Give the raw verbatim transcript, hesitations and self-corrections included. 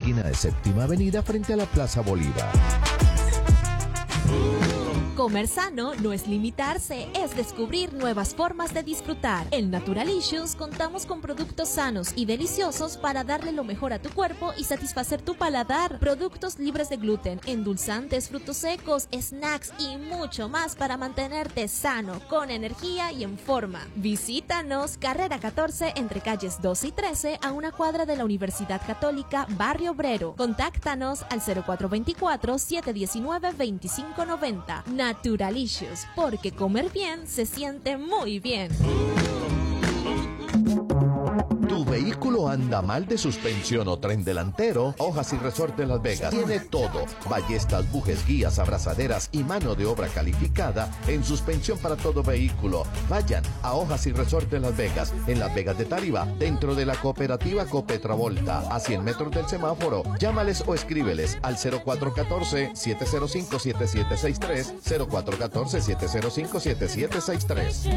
esquina de Séptima Avenida frente a la Plaza Bolívar. Comer sano no es limitarse, es descubrir nuevas formas de disfrutar. En Naturalicious contamos con productos sanos y deliciosos para darle lo mejor a tu cuerpo y satisfacer tu paladar. Productos libres de gluten, endulzantes, frutos secos, snacks y mucho más para mantenerte sano, con energía y en forma. Visítanos, carrera catorce entre calles doce y trece a una cuadra de la Universidad Católica, Barrio Obrero. Contáctanos al cero cuatro dos cuatro, siete uno nueve, dos cinco nueve cero. Naturalicious, porque comer bien se siente muy bien. ¿Tu vehículo anda mal de suspensión o tren delantero? Hojas y Resorte Las Vegas tiene todo. Ballestas, bujes, guías, abrazaderas y mano de obra calificada en suspensión para todo vehículo. Vayan a Hojas y Resorte Las Vegas, en Las Vegas de Tariba, dentro de la cooperativa Copetravolta, a cien metros del semáforo. Llámales o escríbeles al cero cuatro uno cuatro, siete cero cinco, siete siete seis tres, cero cuatro uno cuatro, siete cero cinco, siete siete seis tres.